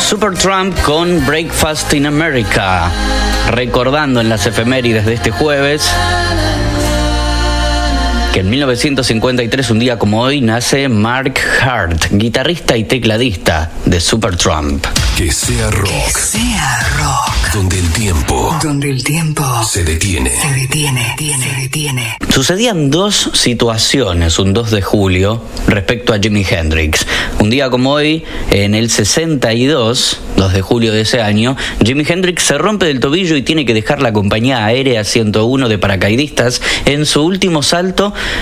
Supertramp con Breakfast in America, recordando en las efemérides de este jueves que en 1953, un día como hoy, nace Mark Hart, guitarrista y tecladista de Supertramp. Que sea rock. Que sea rock. Donde el tiempo se detiene. Sucedían dos situaciones un 2 de julio respecto a Jimi Hendrix. Un día como hoy, en el 62, 2 de julio de ese año, Jimi Hendrix se rompe del tobillo y tiene que dejar la compañía aérea 101 de paracaidistas en su último salto